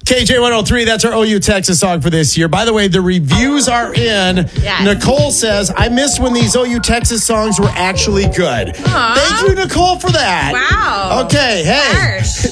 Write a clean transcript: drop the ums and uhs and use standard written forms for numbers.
KJ103, that's our OU Texas song for this year. By the way, the reviews are in. Yes. Nicole says, I missed when these OU Texas songs were actually good. Aww. Thank you, Nicole, for that. Wow. Okay, hey. Harsh.